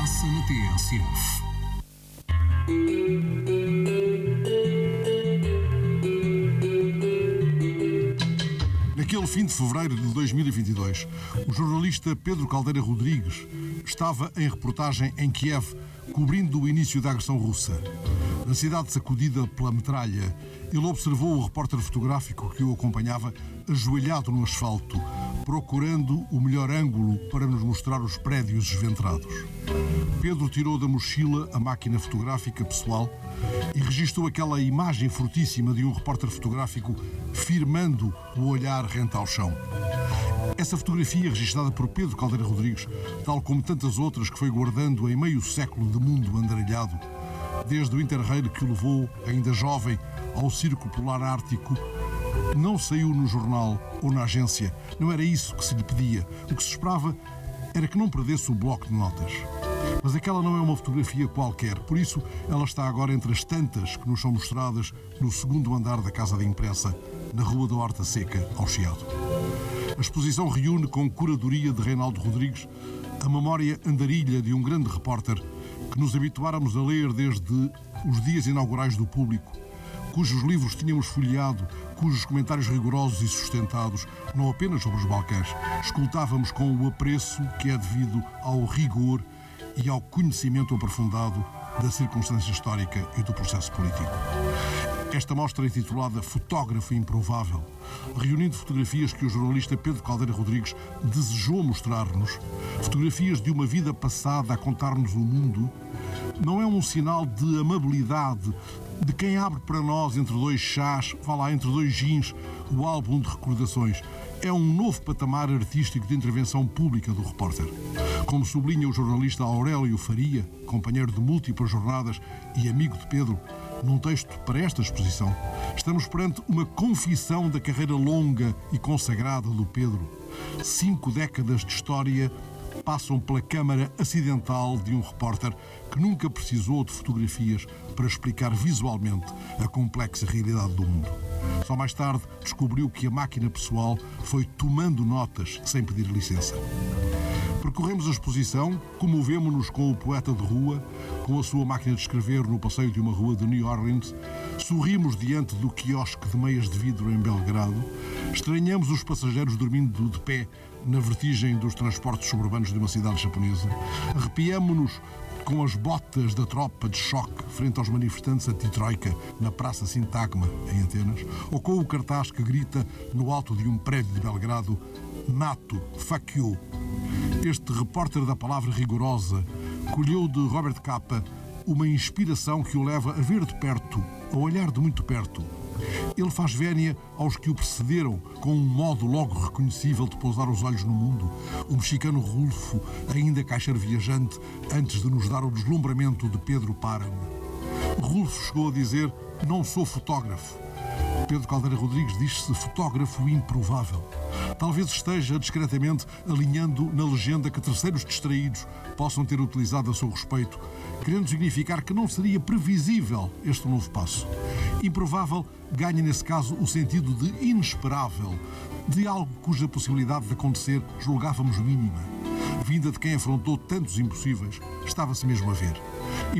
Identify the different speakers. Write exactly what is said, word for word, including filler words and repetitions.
Speaker 1: passa na T S F. Naquele fim de fevereiro de dois mil e vinte e dois, o jornalista Pedro Caldeira Rodrigues estava em reportagem em Kiev, cobrindo o início da agressão russa. Na cidade sacudida pela metralha, ele observou o repórter fotográfico que o acompanhava ajoelhado no asfalto, procurando o melhor ângulo para nos mostrar os prédios esventrados. Pedro tirou da mochila a máquina fotográfica pessoal e registou aquela imagem fortíssima de um repórter fotográfico firmando o olhar rente ao chão. Essa fotografia, registada por Pedro Caldeira Rodrigues, tal como tantas outras que foi guardando em meio século de mundo andarilhado, desde o Interrail que o levou, ainda jovem, ao Círculo Polar Ártico, não saiu no jornal ou na agência. Não era isso que se lhe pedia. O que se esperava era que não perdesse o bloco de notas. Mas aquela não é uma fotografia qualquer, por isso ela está agora entre as tantas que nos são mostradas no segundo andar da Casa da Imprensa, na Rua da Horta Seca, ao Chiado. A exposição reúne, com curadoria de Reinaldo Rodrigues, a memória andarilha de um grande repórter que nos habituáramos a ler desde os dias inaugurais do Público, cujos livros tínhamos folheado, cujos comentários rigorosos e sustentados, não apenas sobre os Balcãs, escutávamos com o apreço que é devido ao rigor e ao conhecimento aprofundado da circunstância histórica e do processo político. Esta mostra é intitulada Fotógrafo Improvável, reunindo fotografias que o jornalista Pedro Caldeira Rodrigues desejou mostrar-nos, fotografias de uma vida passada a contar-nos o mundo, não é um sinal de amabilidade de quem abre para nós entre dois chás, vá lá, entre dois gins, o álbum de recordações. É um novo patamar artístico de intervenção pública do repórter. Como sublinha o jornalista Aurélio Faria, companheiro de múltiplas jornadas e amigo de Pedro, num texto para esta exposição, estamos perante uma confissão da carreira longa e consagrada do Pedro. Cinco décadas de história passam pela câmara acidental de um repórter que nunca precisou de fotografias para explicar visualmente a complexa realidade do mundo. Só mais tarde descobriu que a máquina pessoal foi tomando notas sem pedir licença. Percorremos a exposição, comovemo-nos com o poeta de rua, com a sua máquina de escrever no passeio de uma rua de New Orleans, sorrimos diante do quiosque de meias de vidro em Belgrado, estranhamos os passageiros dormindo de pé na vertigem dos transportes suburbanos de uma cidade japonesa, arrepiamo-nos com as botas da tropa de choque frente aos manifestantes anti-troika na Praça Sintagma, em Atenas, ou com o cartaz que grita no alto de um prédio de Belgrado: NATO, fuck you. Este repórter da palavra rigorosa colheu de Robert Capa uma inspiração que o leva a ver de perto, a olhar de muito perto. Ele faz vénia aos que o precederam, com um modo logo reconhecível de pousar os olhos no mundo, o mexicano Rulfo, ainda caixeiro viajante, antes de nos dar o deslumbramento de Pedro Páramo. Rulfo chegou a dizer: não sou fotógrafo. Pedro Caldeira Rodrigues diz-se fotógrafo improvável. Talvez esteja discretamente alinhando na legenda que terceiros distraídos possam ter utilizado a seu respeito, querendo significar que não seria previsível este novo passo. Improvável ganha, nesse caso, o sentido de inesperável, de algo cuja possibilidade de acontecer julgávamos mínima. Vinda de quem afrontou tantos impossíveis, estava-se mesmo a ver.